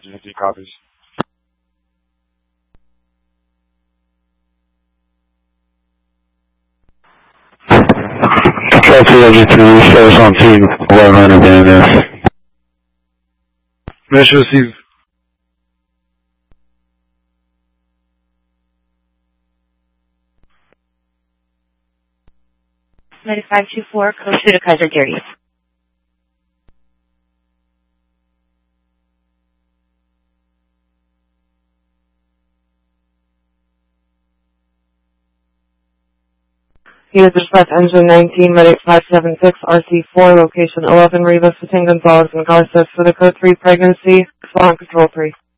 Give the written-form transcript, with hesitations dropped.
50 copies. Control 203, show us on team 1100 AMS. Mission received. United 524, code 2 to Kaiser Darius. Unit dispatch engine 19, medic 576, RC4, location 11, Rivas, Gonzalez, and Garces for the code 3 pregnancy, spawn control 3.